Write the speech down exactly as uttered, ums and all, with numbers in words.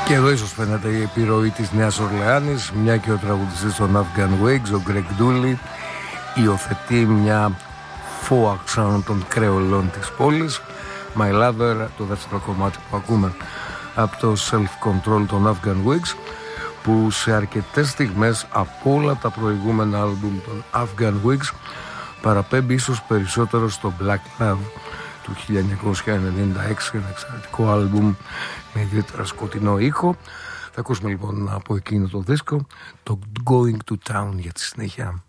Και εδώ ίσως φαίνεται η επιρροή της Νέας Ορλεάνης, μια και ο τραγουδιστής των Afghan Wigs, ο Greg Dulli, υιοθετεί μια folk sound των κρεολών της πόλης. My Lover, το δεύτερο κομμάτι που ακούμε από το Self Control των Afghan Wigs, που σε αρκετές στιγμές από όλα τα προηγούμενα άλμπουμ των Afghan Wigs παραπέμπει ίσως περισσότερο στο Black Love του χίλια εννιακόσια ενενήντα έξι, ένα εξαιρετικό άλμπουμ με ιδιαίτερα σκοτεινό ήχο. Θα ακούσουμε λοιπόν από εκείνο το δίσκο το Going to Town για τη συνέχεια.